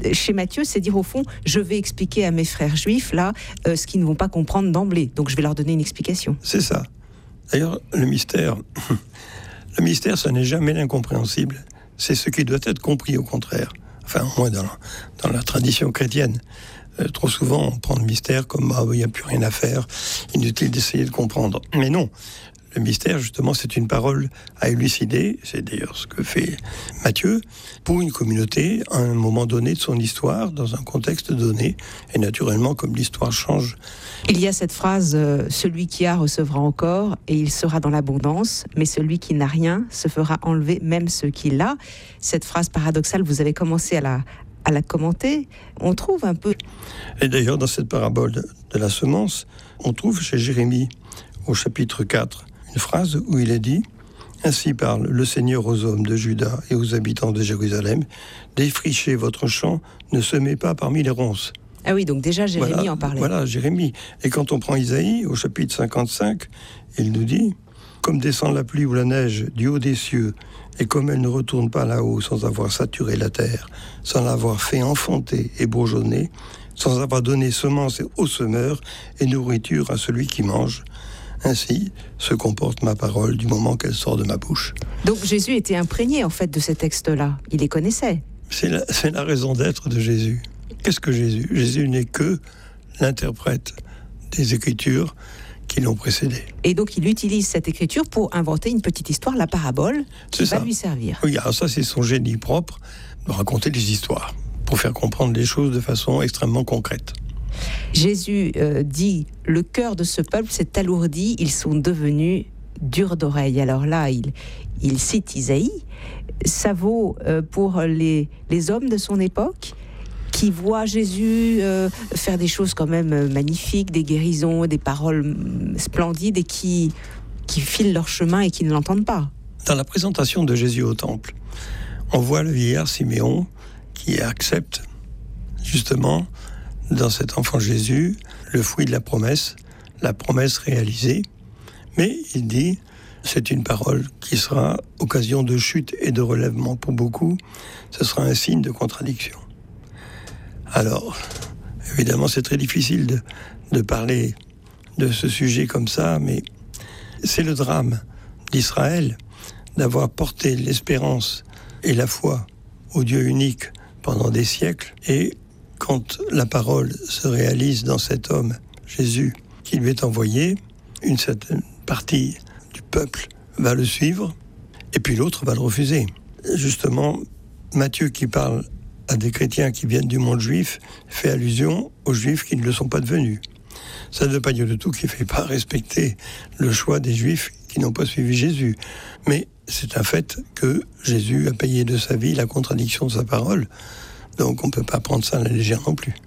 chez Matthieu, c'est dire au fond, je vais expliquer à mes frères juifs, là, ce qu'ils ne vont pas comprendre d'emblée. Donc je vais leur donner une explication. C'est ça. D'ailleurs, le mystère, ça n'est jamais l'incompréhensible. C'est ce qui doit être compris, au contraire. Enfin, au moins dans la tradition chrétienne. Trop souvent, on prend le mystère comme « il n'y a plus rien à faire, inutile d'essayer de comprendre ». Mais non, le mystère, justement, c'est une parole à élucider. C'est d'ailleurs ce que fait Matthieu pour une communauté à un moment donné de son histoire, dans un contexte donné. Et naturellement, comme l'histoire change. Il y a cette phrase « Celui qui a recevra encore, et il sera dans l'abondance, mais celui qui n'a rien se fera enlever même ce qu'il a ». Cette phrase paradoxale, vous avez commencé à la commenter. On trouve un peu... Et d'ailleurs, dans cette parabole de la semence, on trouve chez Jérémie, au chapitre 4, une phrase où il est dit « Ainsi parle le Seigneur aux hommes de Juda et aux habitants de Jérusalem, défrichez votre champ, ne semez pas parmi les ronces. » Ah oui, donc déjà Jérémie en parlait. Voilà, Jérémie. Et quand on prend Isaïe, au chapitre 55, il nous dit « Comme descend la pluie ou la neige du haut des cieux, et comme elle ne retourne pas là-haut sans avoir saturé la terre, sans l'avoir fait enfanter et bourgeonner, sans avoir donné semence au semeur et nourriture à celui qui mange, ainsi se comporte ma parole du moment qu'elle sort de ma bouche. » Donc Jésus était imprégné en fait de ces textes-là, il les connaissait. C'est la raison d'être de Jésus. Qu'est-ce que Jésus ? Jésus n'est que l'interprète des Écritures qui l'ont précédé. Et donc il utilise cette écriture pour inventer une petite histoire, la parabole, qui va lui servir. Oui, alors ça c'est son génie propre, de raconter des histoires, pour faire comprendre les choses de façon extrêmement concrète. Jésus dit, le cœur de ce peuple s'est alourdi, ils sont devenus durs d'oreille. Alors là, il cite Isaïe. Ça vaut pour les hommes de son époque qui voient Jésus faire des choses quand même magnifiques, des guérisons, des paroles splendides et qui filent leur chemin et qui ne l'entendent pas. Dans la présentation de Jésus au temple, on voit le vieillard Siméon qui accepte justement dans cet enfant Jésus le fruit de la promesse réalisée. Mais il dit, c'est une parole qui sera occasion de chute et de relèvement pour beaucoup. Ce sera un signe de contradiction. Alors, évidemment, c'est très difficile de parler de ce sujet comme ça, mais c'est le drame d'Israël d'avoir porté l'espérance et la foi au Dieu unique pendant des siècles. Et quand la parole se réalise dans cet homme, Jésus, qui lui est envoyé, une certaine partie du peuple va le suivre, et puis l'autre va le refuser. Justement, Matthieu, qui parle à des chrétiens qui viennent du monde juif, fait allusion aux juifs qui ne le sont pas devenus. Ça ne veut pas dire du tout qu'il ne fait pas respecter le choix des juifs qui n'ont pas suivi Jésus. Mais c'est un fait que Jésus a payé de sa vie la contradiction de sa parole. Donc on ne peut pas prendre ça à la légère non plus.